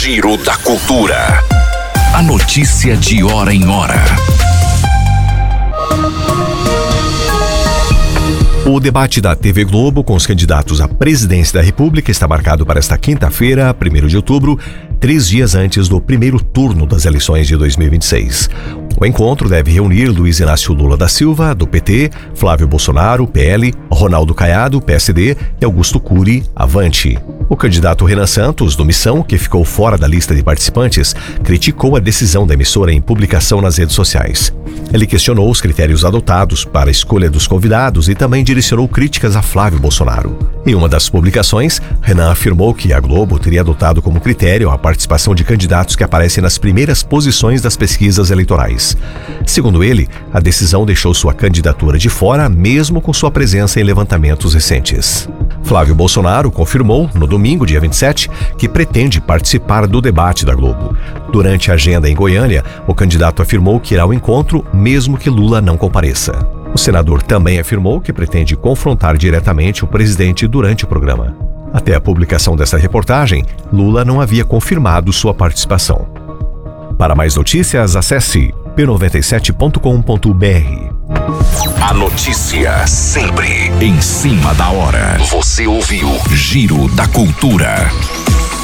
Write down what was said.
Giro da Cultura. A notícia de hora em hora. O debate da TV Globo com os candidatos à presidência da República está marcado para esta quinta-feira, 1º de outubro, 3 dias antes do primeiro turno das eleições de 2026. O encontro deve reunir Luiz Inácio Lula da Silva, do PT, Flávio Bolsonaro, PL, Ronaldo Caiado, PSD e Augusto Cury, Avante. O candidato Renan Santos, do Missão, que ficou fora da lista de participantes, criticou a decisão da emissora em publicação nas redes sociais. Ele questionou os critérios adotados para a escolha dos convidados e também direcionou críticas a Flávio Bolsonaro. Em uma das publicações, Renan afirmou que a Globo teria adotado como critério a participação de candidatos que aparecem nas primeiras posições das pesquisas eleitorais. Segundo ele, a decisão deixou sua candidatura de fora, mesmo com sua presença em levantamentos recentes. Flávio Bolsonaro confirmou, no domingo, dia 27, que pretende participar do debate da Globo. Durante a agenda em Goiânia, o candidato afirmou que irá ao encontro, mesmo que Lula não compareça. O senador também afirmou que pretende confrontar diretamente o presidente durante o programa. Até a publicação dessa reportagem, Lula não havia confirmado sua participação. Para mais notícias, acesse p97.com.br. A notícia sempre em cima da hora. Você ouviu Giro da Cultura.